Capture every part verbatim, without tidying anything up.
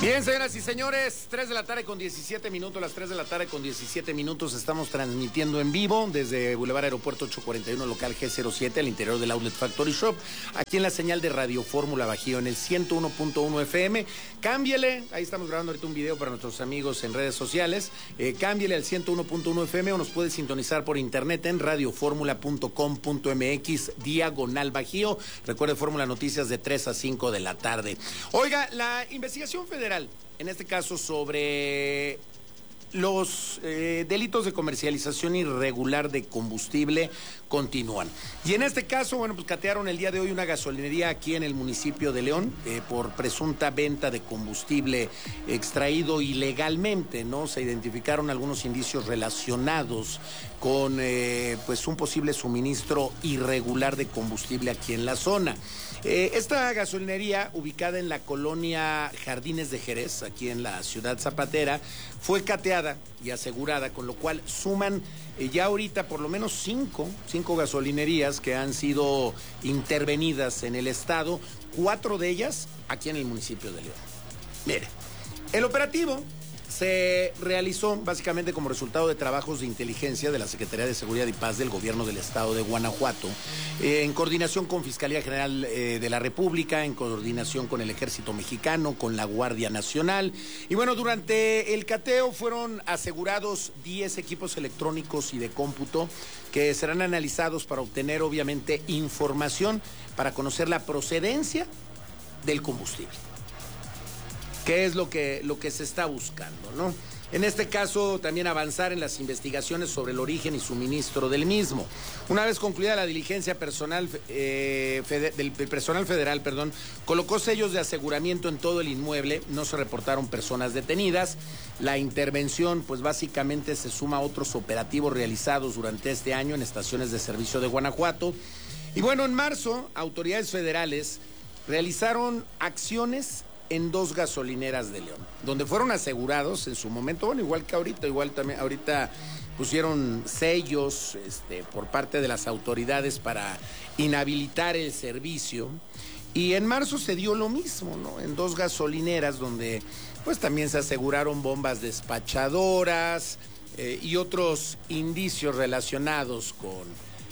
Bien, señoras y señores, tres de la tarde con diecisiete minutos, las tres de la tarde con diecisiete minutos, estamos transmitiendo en vivo desde Boulevard Aeropuerto ochocientos cuarenta y uno, local G cero siete, al interior del Outlet Factory Shop, aquí en la señal de Radio Fórmula Bajío, en el ciento uno punto uno F M. Cámbiele, ahí estamos grabando ahorita un video para nuestros amigos en redes sociales, eh, cámbiele al ciento uno punto uno F M o nos puede sintonizar por internet en radioformula punto com punto M X, diagonal Bajío. Recuerde, Fórmula Noticias de tres a cinco de la tarde. Oiga, la investigación federal, en este caso sobre los eh, delitos de comercialización irregular de combustible, continúan. Y en este caso, bueno, pues catearon el día de hoy una gasolinería aquí en el municipio de León eh, por presunta venta de combustible extraído ilegalmente, ¿no? Se identificaron algunos indicios relacionados con eh, pues un posible suministro irregular de combustible aquí en la zona. Eh, esta gasolinería, ubicada en la colonia Jardines de Jerez, aquí en la ciudad zapatera, fue cateada y asegurada, con lo cual suman eh, ya ahorita por lo menos cinco, cinco gasolinerías que han sido intervenidas en el estado, cuatro de ellas aquí en el municipio de León. Mire, el operativo se realizó básicamente como resultado de trabajos de inteligencia de la Secretaría de Seguridad y Paz del Gobierno del Estado de Guanajuato, eh, en coordinación con Fiscalía General eh, de la República, en coordinación con el Ejército Mexicano, con la Guardia Nacional. Y bueno, durante el cateo fueron asegurados diez equipos electrónicos y de cómputo que serán analizados para obtener, obviamente, información para conocer la procedencia del combustible. ¿Qué es lo que, lo que se está buscando, no? En este caso, también avanzar en las investigaciones sobre el origen y suministro del mismo. Una vez concluida la diligencia personal, eh, fede, del, del personal federal, perdón, colocó sellos de aseguramiento en todo el inmueble, no se reportaron personas detenidas. La intervención, pues básicamente se suma a otros operativos realizados durante este año en estaciones de servicio de Guanajuato. Y bueno, en marzo, autoridades federales realizaron acciones en dos gasolineras de León, donde fueron asegurados en su momento, bueno, igual que ahorita, igual también ahorita pusieron sellos este, por parte de las autoridades para inhabilitar el servicio. Y en marzo se dio lo mismo, ¿no? En dos gasolineras donde pues también se aseguraron bombas despachadoras eh, y otros indicios relacionados con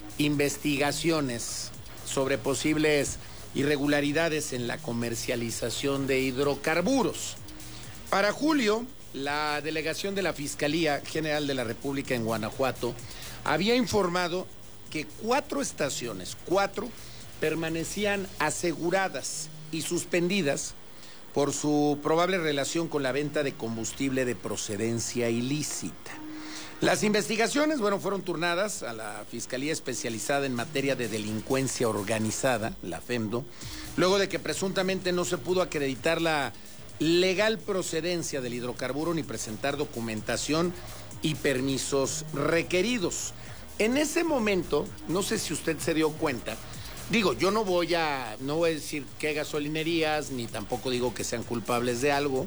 investigaciones sobre posibles irregularidades en la comercialización de hidrocarburos. Para julio, la delegación de la Fiscalía General de la República en Guanajuato había informado que cuatro estaciones, cuatro, permanecían aseguradas y suspendidas por su probable relación con la venta de combustible de procedencia ilícita. Las investigaciones, bueno, fueron turnadas a la Fiscalía Especializada en Materia de Delincuencia Organizada, la FEMDO, luego de que presuntamente no se pudo acreditar la legal procedencia del hidrocarburo ni presentar documentación y permisos requeridos. En ese momento, no sé si usted se dio cuenta, digo, yo no voy a, no voy a decir qué gasolinerías, ni tampoco digo que sean culpables de algo,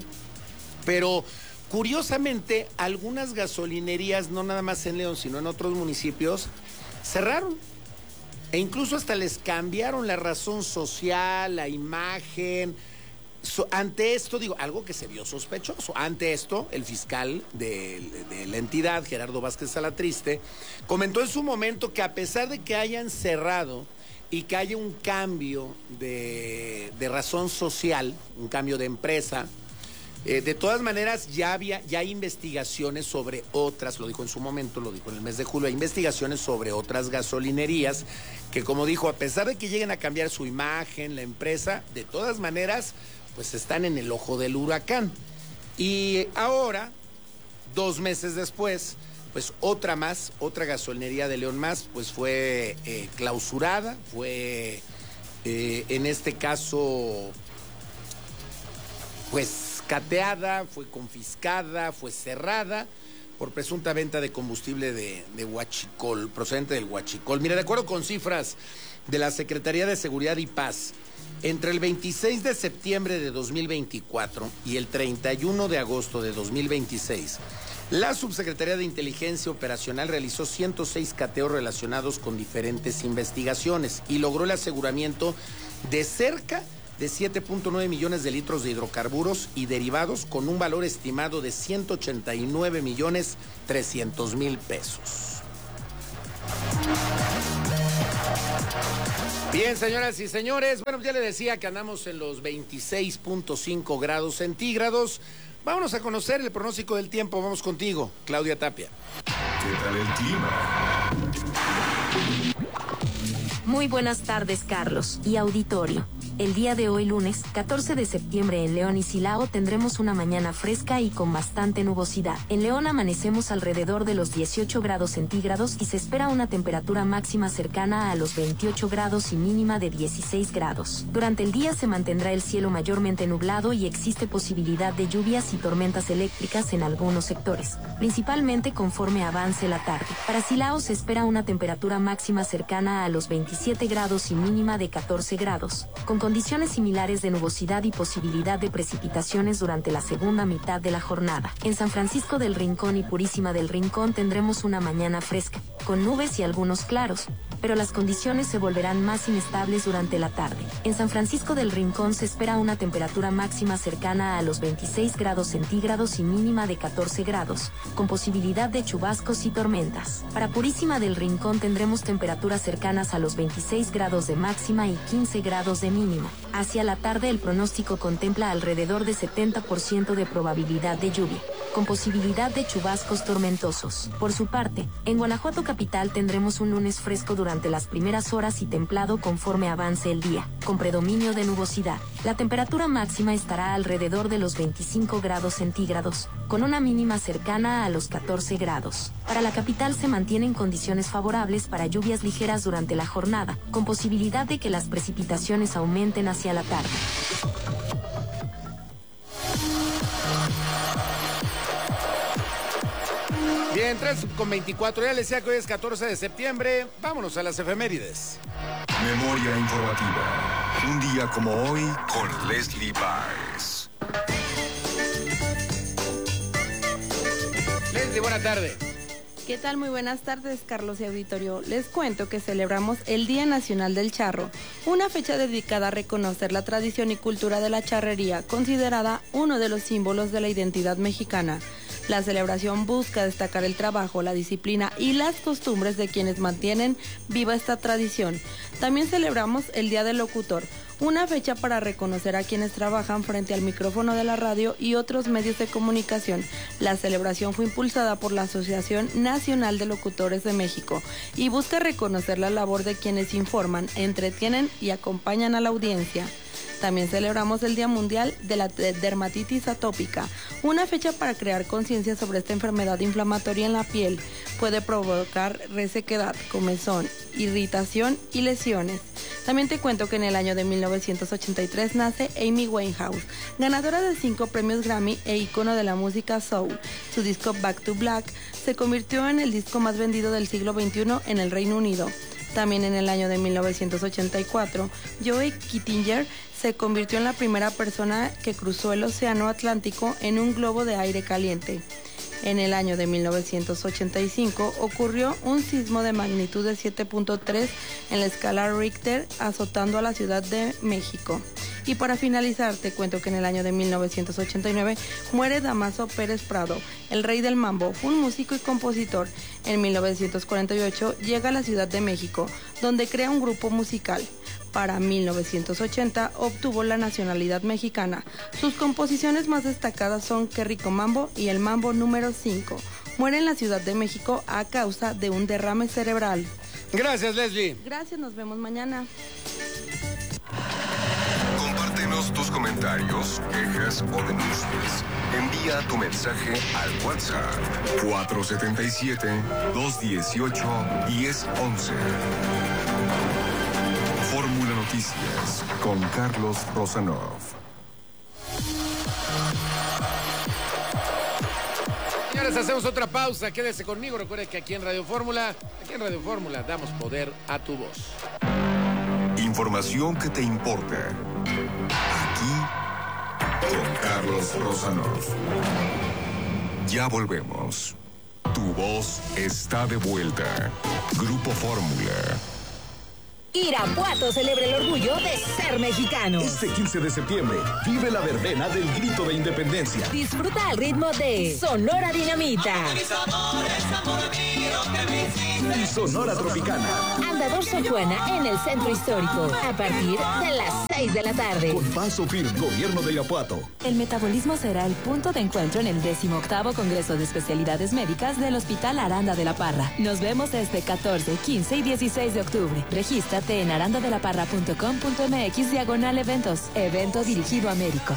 pero curiosamente, algunas gasolinerías, no nada más en León, sino en otros municipios, cerraron. E incluso hasta les cambiaron la razón social, la imagen. So, ante esto, digo, algo que se vio sospechoso. Ante esto, el fiscal de, de la entidad, Gerardo Vázquez Salatriste, comentó en su momento que a pesar de que hayan cerrado y que haya un cambio de, de razón social, un cambio de empresa, Eh, de todas maneras, ya había, ya hay investigaciones sobre otras, lo dijo en su momento, lo dijo en el mes de julio, hay investigaciones sobre otras gasolinerías que, como dijo, a pesar de que lleguen a cambiar su imagen, la empresa, de todas maneras, pues están en el ojo del huracán. Y ahora, dos meses después, pues otra más, otra gasolinería de León más, pues fue eh, clausurada, fue eh, en este caso, pues cateada, fue confiscada, fue cerrada por presunta venta de combustible de, de huachicol, procedente del huachicol. Mira, de acuerdo con cifras de la Secretaría de Seguridad y Paz, entre el veintiséis de septiembre de dos mil veinticuatro y el treinta y uno de agosto de dos mil veintiséis, la Subsecretaría de Inteligencia Operacional realizó ciento seis cateos relacionados con diferentes investigaciones y logró el aseguramiento de cerca de siete punto nueve millones de litros de hidrocarburos y derivados con un valor estimado de ciento ochenta y nueve millones trescientos mil pesos. Bien, señoras y señores, bueno, ya le decía que andamos en los veintiséis punto cinco grados centígrados. Vámonos a conocer el pronóstico del tiempo. Vamos contigo, Claudia Tapia. ¿Qué tal el clima? Muy buenas tardes, Carlos y auditorio. El día de hoy, lunes, catorce de septiembre, en León y Silao tendremos una mañana fresca y con bastante nubosidad. En León amanecemos alrededor de los dieciocho grados centígrados y se espera una temperatura máxima cercana a los veintiocho grados y mínima de dieciséis grados. Durante el día se mantendrá el cielo mayormente nublado y existe posibilidad de lluvias y tormentas eléctricas en algunos sectores, principalmente conforme avance la tarde. Para Silao se espera una temperatura máxima cercana a los veintisiete grados y mínima de catorce grados, con condiciones similares de nubosidad y posibilidad de precipitaciones durante la segunda mitad de la jornada. En San Francisco del Rincón y Purísima del Rincón tendremos una mañana fresca, con nubes y algunos claros, pero las condiciones se volverán más inestables durante la tarde. En San Francisco del Rincón se espera una temperatura máxima cercana a los veintiséis grados centígrados y mínima de catorce grados, con posibilidad de chubascos y tormentas. Para Purísima del Rincón tendremos temperaturas cercanas a los veintiséis grados de máxima y quince grados de mínima. Hacia la tarde el pronóstico contempla alrededor de setenta por ciento de probabilidad de lluvia, con posibilidad de chubascos tormentosos. Por su parte, en Guanajuato capital tendremos un lunes fresco durante las primeras horas y templado conforme avance el día, con predominio de nubosidad. La temperatura máxima estará alrededor de los veinticinco grados centígrados, con una mínima cercana a los catorce grados. Para la capital se mantienen condiciones favorables para lluvias ligeras durante la jornada, con posibilidad de que las precipitaciones aumenten hacia la tarde. Bien, tres con veinticuatro, ya les decía que hoy es catorce de septiembre, vámonos a las efemérides. Memoria informativa. Un día como hoy con Leslie Baez. Leslie, buena tarde. ¿Qué tal? Muy buenas tardes, Carlos y auditorio. Les cuento que celebramos el Día Nacional del Charro, una fecha dedicada a reconocer la tradición y cultura de la charrería, considerada uno de los símbolos de la identidad mexicana. La celebración busca destacar el trabajo, la disciplina y las costumbres de quienes mantienen viva esta tradición. También celebramos el Día del Locutor, una fecha para reconocer a quienes trabajan frente al micrófono de la radio y otros medios de comunicación. La celebración fue impulsada por la Asociación Nacional de Locutores de México y busca reconocer la labor de quienes informan, entretienen y acompañan a la audiencia. También celebramos el Día Mundial de la Dermatitis Atópica, una fecha para crear conciencia sobre esta enfermedad inflamatoria en la piel. Puede provocar resequedad, comezón, irritación y lesiones. También te cuento que en el año de mil novecientos ochenta y tres nace Amy Winehouse, ganadora de cinco premios Grammy e ícono de la música soul. Su disco Back to Black se convirtió en el disco más vendido del siglo veintiuno en el Reino Unido. También en el año de mil novecientos ochenta y cuatro, Joey Kittinger se convirtió en la primera persona que cruzó el Océano Atlántico en un globo de aire caliente. En el año de mil novecientos ochenta y cinco ocurrió un sismo de magnitud de siete punto tres en la escala Richter, azotando a la Ciudad de México. Y para finalizar, te cuento que en el año de mil novecientos ochenta y nueve muere Damaso Pérez Prado, el rey del mambo, un músico y compositor. En mil novecientos cuarenta y ocho llega a la Ciudad de México, donde crea un grupo musical. Para mil novecientos ochenta obtuvo la nacionalidad mexicana. Sus composiciones más destacadas son Qué rico mambo y el mambo número cinco. Muere en la Ciudad de México a causa de un derrame cerebral. Gracias, Leslie. Gracias, nos vemos mañana. Compártenos tus comentarios, quejas o denuncias. Envía tu mensaje al WhatsApp cuatro siete siete, dos uno ocho, uno cero uno uno. Fórmula Noticias con Carlos Rosanov. Señores, hacemos otra pausa. Quédese conmigo. Recuerde que aquí en Radio Fórmula, aquí en Radio Fórmula, damos poder a tu voz. Información que te importa. Aquí con Carlos Rosanov. Ya volvemos. Tu voz está de vuelta. Grupo Fórmula. Irapuato celebra el orgullo de ser mexicano. Este quince de septiembre, vive la verbena del Grito de Independencia. Disfruta al ritmo de Sonora Dinamita. Y Sonora Tropicana. Andador Sor Juana en el Centro Histórico, a partir de las seis de la tarde. Con paso firme, Gobierno de Irapuato. El metabolismo será el punto de encuentro en el decimoctavo Congreso de Especialidades Médicas del Hospital Aranda de la Parra. Nos vemos este catorce, quince y dieciséis de octubre. Regístrate en arandadelaparra punto com punto m x diagonal eventos. Evento dirigido a médicos.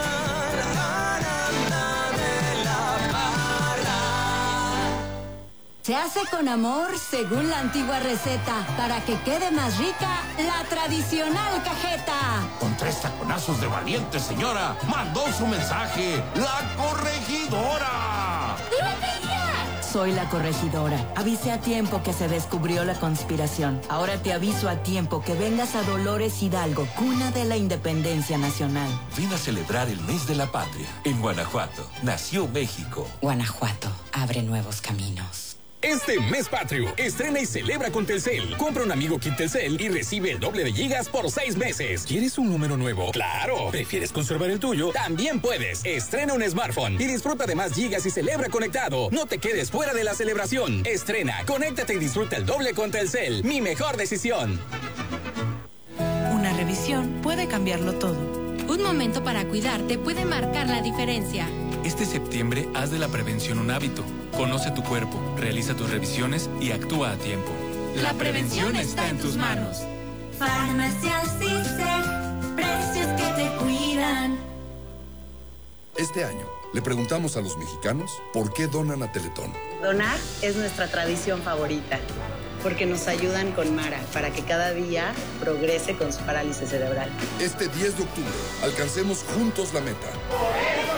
Se hace con amor según la antigua receta. Para que quede más rica, la tradicional cajeta. Con tres taconazos de valiente, señora, mandó su mensaje. ¡La corregidora! Soy la corregidora. Avisé a tiempo que se descubrió la conspiración. Ahora te aviso a tiempo que vengas a Dolores Hidalgo, cuna de la independencia nacional. Ven a celebrar el mes de la patria. En Guanajuato nació México. Guanajuato abre nuevos caminos. Este mes patrio, estrena y celebra con Telcel. Compra un amigo Kit Telcel y recibe el doble de gigas por seis meses. ¿Quieres un número nuevo? ¡Claro! ¿Prefieres conservar el tuyo? También puedes. Estrena un smartphone y disfruta de más gigas y celebra conectado. No te quedes fuera de la celebración. Estrena, conéctate y disfruta el doble con Telcel. Mi mejor decisión. Una revisión puede cambiarlo todo. Un momento para cuidarte puede marcar la diferencia. Este septiembre haz de la prevención un hábito. Conoce tu cuerpo, realiza tus revisiones y actúa a tiempo. La prevención está en tus manos. Farmacias Iser, precios que te cuidan. Este año le preguntamos a los mexicanos por qué donan a Teletón. Donar es nuestra tradición favorita, porque nos ayudan con Mara para que cada día progrese con su parálisis cerebral. Este diez de octubre, alcancemos juntos la meta.